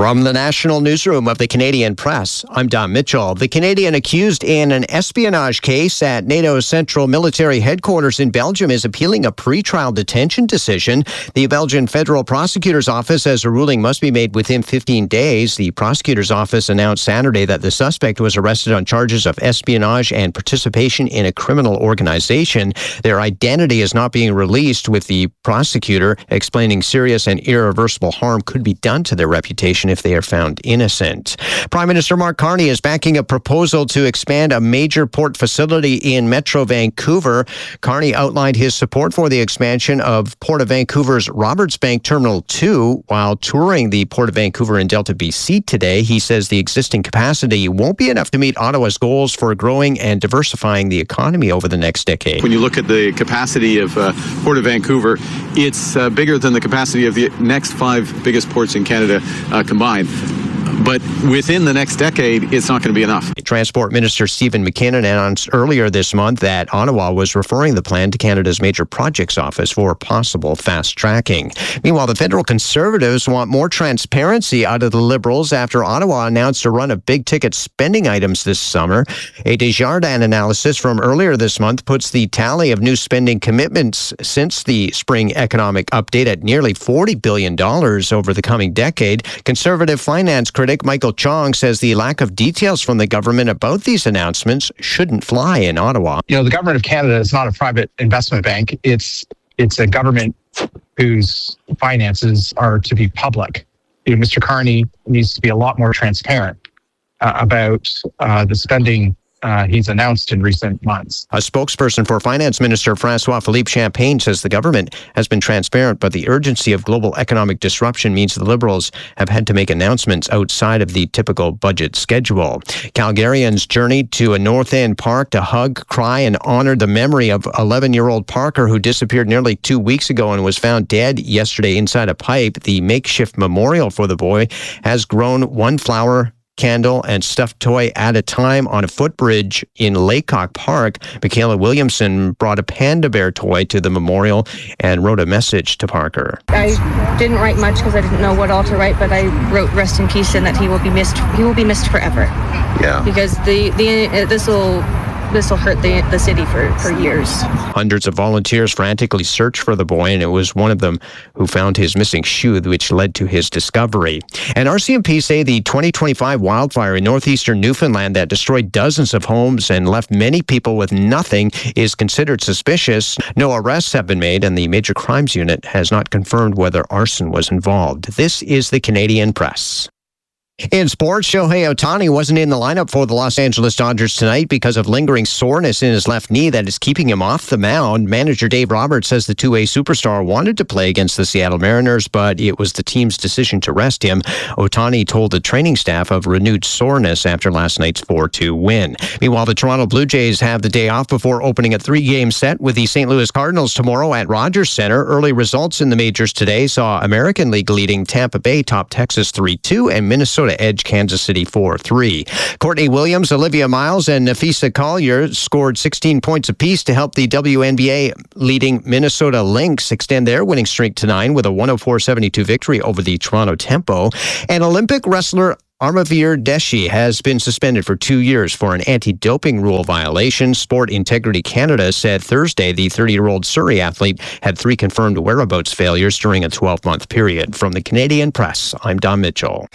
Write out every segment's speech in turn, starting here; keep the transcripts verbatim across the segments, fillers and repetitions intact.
From the National Newsroom of the Canadian Press, I'm Don Mitchell. The Canadian accused in an espionage case at NATO's Central Military Headquarters in Belgium is appealing a pretrial detention decision. The Belgian Federal Prosecutor's Office says a ruling must be made within fifteen days. The prosecutor's office announced Saturday that the suspect was arrested on charges of espionage and participation in a criminal organization. Their identity is not being released, with the prosecutor explaining serious and irreversible harm could be done to their reputation if they are found innocent. Prime Minister Mark Carney is backing a proposal to expand a major port facility in Metro Vancouver. Carney outlined his support for the expansion of Port of Vancouver's Roberts Bank Terminal two while touring the Port of Vancouver in Delta, B C today. He says the existing capacity won't be enough to meet Ottawa's goals for growing and diversifying the economy over the next decade. When you look at the capacity of uh, Port of Vancouver, it's uh, bigger than the capacity of the next five biggest ports in Canada uh, combined. But within the next decade, it's not going to be enough. Transport Minister Stephen McKinnon announced earlier this month that Ottawa was referring the plan to Canada's Major Projects Office for possible fast-tracking. Meanwhile, the federal Conservatives want more transparency out of the Liberals after Ottawa announced a run of big-ticket spending items this summer. A Desjardins analysis from earlier this month puts the tally of new spending commitments since the spring economic update at nearly forty billion dollars over the coming decade. Conservative finance critic Michael Chong says the lack of details from the government about these announcements shouldn't fly in Ottawa. You know, the government of Canada is not a private investment bank. It's it's a government whose finances are to be public. You know, Mister Carney needs to be a lot more transparent uh, about uh, the spending Uh, he's announced in recent months. A spokesperson for Finance Minister François-Philippe Champagne says the government has been transparent, but the urgency of global economic disruption means the Liberals have had to make announcements outside of the typical budget schedule. Calgarians journeyed to a North End park to hug, cry, and honor the memory of eleven-year-old Parker, who disappeared nearly two weeks ago and was found dead yesterday inside a pipe. The makeshift memorial for the boy has grown one flower, candle, and stuffed toy at a time on a footbridge in Laycock Park. Michaela Williamson brought a panda bear toy to the memorial and wrote a message to Parker. I didn't write much because I didn't know what all to write, but I wrote "Rest in peace" and that he will be missed. He will be missed forever. Yeah. Because the the this will. This will hurt the, the city for, for years. Hundreds of volunteers frantically searched for the boy, and it was one of them who found his missing shoe, which led to his discovery. And R C M P say the twenty twenty-five wildfire in northeastern Newfoundland that destroyed dozens of homes and left many people with nothing is considered suspicious. No arrests have been made, and the Major Crimes Unit has not confirmed whether arson was involved. This is the Canadian Press. In sports, Shohei Ohtani wasn't in the lineup for the Los Angeles Dodgers tonight because of lingering soreness in his left knee that is keeping him off the mound. Manager Dave Roberts says the two-way superstar wanted to play against the Seattle Mariners, but it was the team's decision to rest him. Ohtani told the training staff of renewed soreness after last night's four two win. Meanwhile, the Toronto Blue Jays have the day off before opening a three-game set with the Saint Louis Cardinals tomorrow at Rogers Center. Early results in the majors today saw American League leading Tampa Bay top Texas three two and Minnesota edge Kansas City four three. Courtney Williams, Olivia Miles, and Nafisa Collier scored sixteen points apiece to help the W N B A leading Minnesota Lynx extend their winning streak to nine with a one oh four seventy-two victory over the Toronto Tempo. And Olympic wrestler Armavir Deshi has been suspended for two years for an anti-doping rule violation. Sport Integrity Canada said Thursday the thirty-year-old Surrey athlete had three confirmed whereabouts failures during a twelve-month period. From the Canadian Press, I'm Don Mitchell.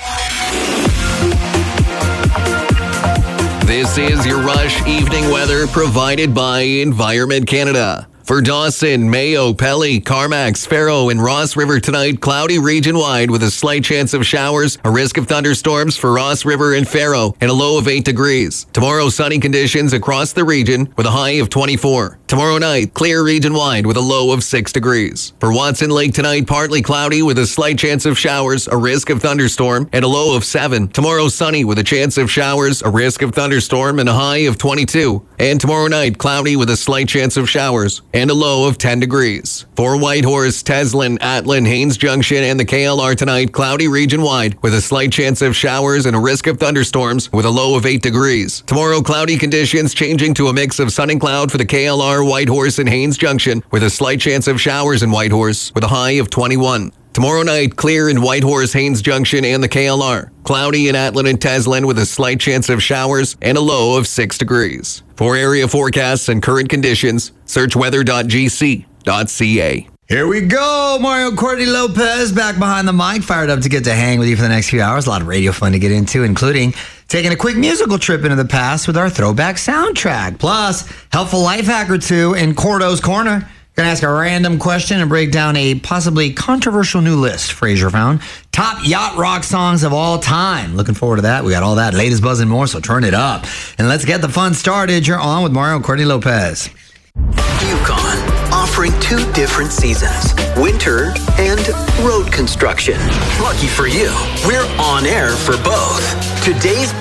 This is your Rush Evening Weather provided by Environment Canada. For Dawson, Mayo, Pelly, Carmax, Faro, and Ross River tonight, cloudy region-wide with a slight chance of showers, a risk of thunderstorms for Ross River and Faro, and a low of eight degrees. Tomorrow, sunny conditions across the region with a high of twenty-four. Tomorrow night, clear region-wide with a low of six degrees. For Watson Lake tonight, partly cloudy with a slight chance of showers, a risk of thunderstorm, and a low of seven. Tomorrow, sunny with a chance of showers, a risk of thunderstorm, and a high of twenty-two. And tomorrow night, cloudy with a slight chance of showers, and a low of ten degrees. For Whitehorse, Teslin, Atlin, Haines Junction, and the K L R tonight, cloudy region-wide with a slight chance of showers and a risk of thunderstorms with a low of eight degrees. Tomorrow, cloudy conditions changing to a mix of sun and cloud for the K L R, Whitehorse, and Haines Junction with a slight chance of showers in Whitehorse with a high of twenty-one. Tomorrow night, clear in Whitehorse, Haines Junction, and the K L R. Cloudy in Atlin and Teslin with a slight chance of showers and a low of six degrees. For area forecasts and current conditions, search weather dot g c dot c a. Here we go. Mario Courtney Lopez back behind the mic, fired up to get to hang with you for the next few hours. A lot of radio fun to get into, including taking a quick musical trip into the past with our throwback soundtrack. Plus, helpful life hack or two in Cordo's Corner. Gonna ask a random question and break down a possibly controversial new list Fraser found. Top yacht rock songs of all time. Looking forward to that. We got all that, latest buzz and more, so turn it up. And let's get the fun started. You're on with Mario Courtney Lopez. Yukon, offering two different seasons, winter and road construction. Lucky for you, we're on air for both. Today's